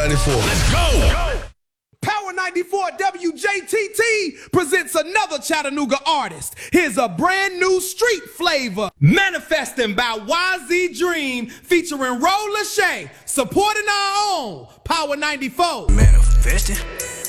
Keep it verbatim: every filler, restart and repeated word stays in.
ninety-four. Let's go! Power ninety-four W J T T presents another Chattanooga artist. Here's a brand new street flavor. Manifesting by Y Z Dream, featuring Roll Lachey, supporting our own Power ninety-four. Manifesting.